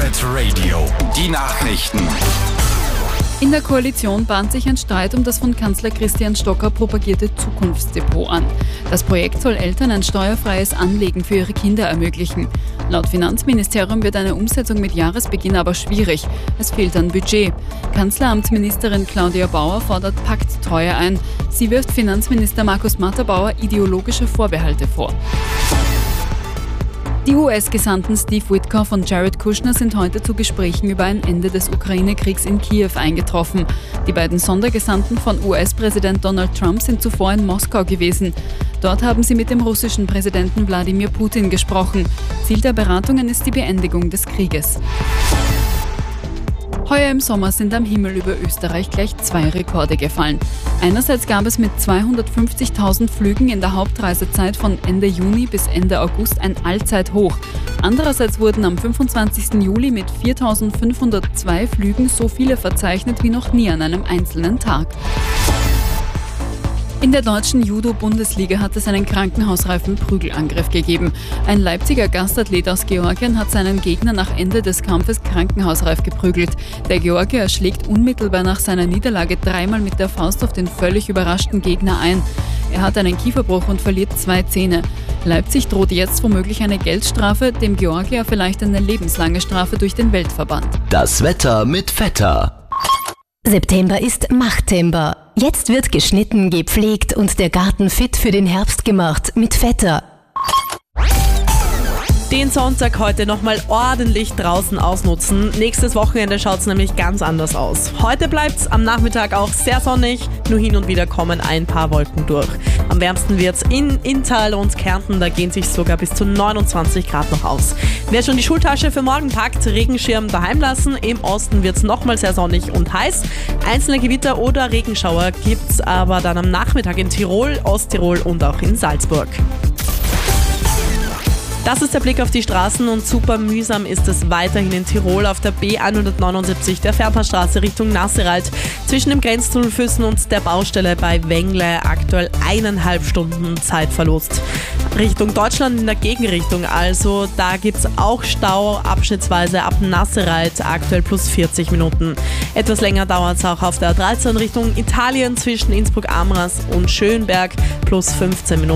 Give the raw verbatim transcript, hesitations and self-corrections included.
Red Radio. Die Nachrichten. In der Koalition bahnt sich ein Streit um das von Kanzler Christian Stocker propagierte Zukunftsdepot an. Das Projekt soll Eltern ein steuerfreies Anlegen für ihre Kinder ermöglichen. Laut Finanzministerium wird eine Umsetzung mit Jahresbeginn aber schwierig. Es fehlt an Budget. Kanzleramtsministerin Claudia Bauer fordert Pakttreue ein. Sie wirft Finanzminister Markus Matterbauer ideologische Vorbehalte vor. Die U S-Gesandten Steve Witkoff und Jared Kushner sind heute zu Gesprächen über ein Ende des Ukraine-Kriegs in Kiew eingetroffen. Die beiden Sondergesandten von U S-Präsident Donald Trump sind zuvor in Moskau gewesen. Dort haben sie mit dem russischen Präsidenten Wladimir Putin gesprochen. Ziel der Beratungen ist die Beendigung des Krieges. Heuer im Sommer sind am Himmel über Österreich gleich zwei Rekorde gefallen. Einerseits gab es mit zweihundertfünfzigtausend Flügen in der Hauptreisezeit von Ende Juni bis Ende August ein Allzeithoch. Andererseits wurden am fünfundzwanzigsten Juli mit viertausendfünfhundertzwei Flügen so viele verzeichnet wie noch nie an einem einzelnen Tag. In der deutschen Judo-Bundesliga hat es einen krankenhausreifen Prügelangriff gegeben. Ein Leipziger Gastathlet aus Georgien hat seinen Gegner nach Ende des Kampfes krankenhausreif geprügelt. Der Georgier schlägt unmittelbar nach seiner Niederlage dreimal mit der Faust auf den völlig überraschten Gegner ein. Er hat einen Kieferbruch und verliert zwei Zähne. Leipzig droht jetzt womöglich eine Geldstrafe, dem Georgier vielleicht eine lebenslange Strafe durch den Weltverband. Das Wetter mit Vetter. September ist Machttember. Jetzt wird geschnitten, gepflegt und der Garten fit für den Herbst gemacht mit Vetter. Den Sonntag heute nochmal ordentlich draußen ausnutzen. Nächstes Wochenende schaut es nämlich ganz anders aus. Heute bleibt es am Nachmittag auch sehr sonnig, nur hin und wieder kommen ein paar Wolken durch. Am wärmsten wird es in Inntal und Kärnten, da gehen sich sogar bis zu neunundzwanzig Grad noch aus. Wer schon die Schultasche für morgen packt, Regenschirm daheim lassen. Im Osten wird es nochmal sehr sonnig und heiß. Einzelne Gewitter oder Regenschauer gibt es aber dann am Nachmittag in Tirol, Osttirol und auch in Salzburg. Das ist der Blick auf die Straßen und super mühsam ist es weiterhin in Tirol auf der B hundertneunundsiebzig der Fernpassstraße Richtung Nasseralt. Zwischen dem Grenztunnel Füssen und der Baustelle bei Wengle aktuell eineinhalb Stunden Zeitverlust. Richtung Deutschland in der Gegenrichtung, also da gibt es auch Stau, abschnittsweise ab Nasseralt, aktuell plus vierzig Minuten. Etwas länger dauert es auch auf der A dreizehn Richtung Italien zwischen Innsbruck-Amras und Schönberg, plus fünfzehn Minuten.